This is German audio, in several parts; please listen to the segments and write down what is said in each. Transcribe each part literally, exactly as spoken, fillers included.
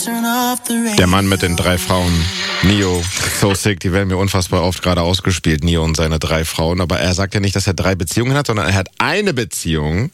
Der Mann mit den drei Frauen, Nio, So Sick, die werden mir unfassbar oft gerade ausgespielt, Nio und seine drei Frauen. Aber er sagt ja nicht, dass er drei Beziehungen hat, sondern er hat eine Beziehung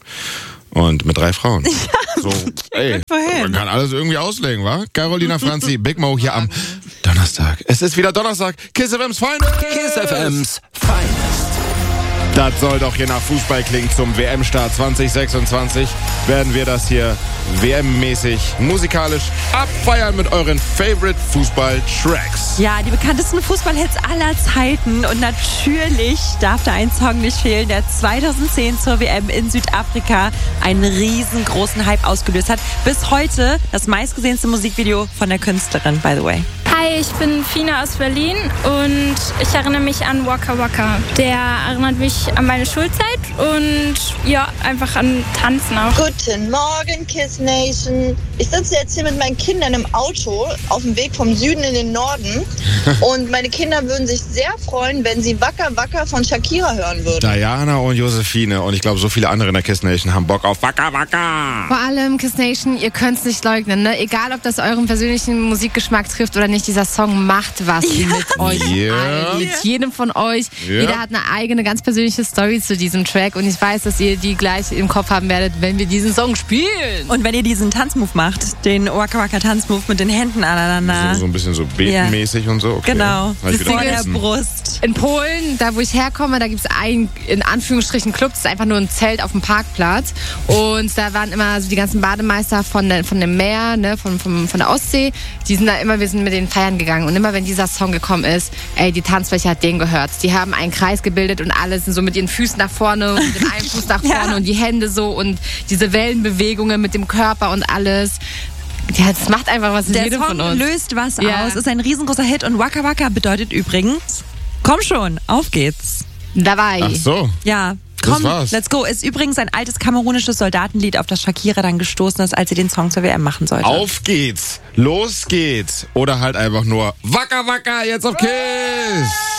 und mit drei Frauen. Ja, so, ey, man kann alles irgendwie auslegen, wa? Carolina Franzi, Big Mo hier am Donnerstag. Es ist wieder Donnerstag, Kiss F M's Finest. Kiss F M's Finest. Das soll doch hier nach Fußball klingen. Zum W M-Start zwanzig sechsundzwanzig werden wir das hier W M-mäßig musikalisch abfeiern mit euren Favorite Fußball-Tracks. Ja, die bekanntesten Fußballhits aller Zeiten. Und natürlich darf da ein Song nicht fehlen, der zweitausendzehn zur W M in Südafrika einen riesengroßen Hype ausgelöst hat. Bis heute das meistgesehenste Musikvideo von der Künstlerin, by the way. Hi, ich bin Fina aus Berlin und ich erinnere mich an Waka Waka. Der erinnert mich an meine Schulzeit und ja, einfach an Tanzen auch. Guten Morgen, Kiss Nation. Ich sitze jetzt hier mit meinen Kindern im Auto auf dem Weg vom Süden in den Norden und meine Kinder würden sich sehr freuen, wenn sie Waka Waka von Shakira hören würden. Diana und Josephine und ich glaube, so viele andere in der Kiss Nation haben Bock auf Waka Waka. Vor allem, Kiss Nation, ihr könnt es nicht leugnen, ne? Egal, ob das euren persönlichen Musikgeschmack trifft oder nicht, dieser Song macht was ja. mit euch yeah. allen, mit jedem von euch. Yeah. Jeder hat eine eigene, ganz persönliche Story zu diesem Track und ich weiß, dass ihr die gleich im Kopf haben werdet, wenn wir diesen Song spielen. Und wenn ihr diesen Tanzmove macht, den Waka Waka Tanzmove mit den Händen aneinander. So, so ein bisschen so betenmäßig yeah. und so. Okay. Genau, vor der Brust. In Polen, da wo ich herkomme, da gibt es einen, in Anführungsstrichen, Club, das ist einfach nur ein Zelt auf dem Parkplatz und da waren immer so die ganzen Bademeister von, der, von dem Meer, ne, von, von, von der Ostsee, die sind da immer, wir sind mit den Feiern gegangen. Und immer wenn dieser Song gekommen ist, ey, die Tanzfläche hat denen gehört. Die haben einen Kreis gebildet und alle sind so mit ihren Füßen nach vorne und mit dem einen Fuß nach vorne ja. und die Hände so und diese Wellenbewegungen mit dem Körper und alles. Ja, das macht einfach was in jedem von uns. Der Song löst was ja. aus, ist ein riesengroßer Hit und Waka Waka bedeutet übrigens, komm schon, auf geht's. Dabei. Ach so. Ja. Komm, let's go. Ist übrigens ein altes kamerunisches Soldatenlied, auf das Shakira dann gestoßen ist, als sie den Song zur W M machen sollte. Auf geht's, los geht's. Oder halt einfach nur Waka Waka jetzt auf Kiss.